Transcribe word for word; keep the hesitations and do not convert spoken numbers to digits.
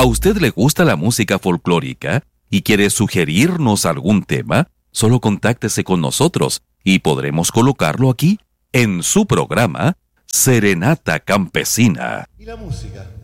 usted le gusta la música folclórica y quiere sugerirnos algún tema? Solo contáctese con nosotros y podremos colocarlo aquí en su programa Serenata Campesina. ¿Y la música?